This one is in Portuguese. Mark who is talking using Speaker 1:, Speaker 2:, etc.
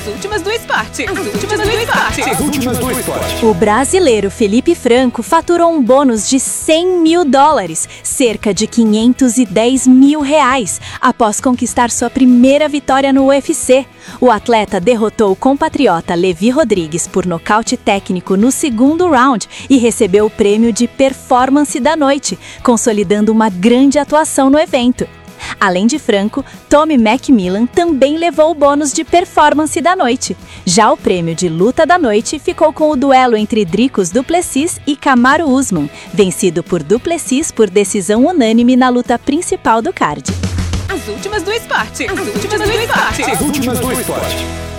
Speaker 1: As últimas do esporte. As últimas do esporte.
Speaker 2: As últimas do esporte.
Speaker 3: O brasileiro Felipe Franco faturou um bônus de US$100 mil, cerca de R$510 mil, após conquistar sua primeira vitória no UFC. O atleta derrotou o compatriota Levi Rodrigues por nocaute técnico no segundo round e recebeu o prêmio de performance da noite, consolidando uma grande atuação no evento. Além de Franco, Tommy McMillan também levou o bônus de performance da noite. Já o prêmio de luta da noite ficou com o duelo entre Dricus du Plessis e Kamaru Usman, vencido por du Plessis por decisão unânime na luta principal do card.
Speaker 1: As últimas do esporte. As últimas do esporte.
Speaker 2: As últimas do esporte.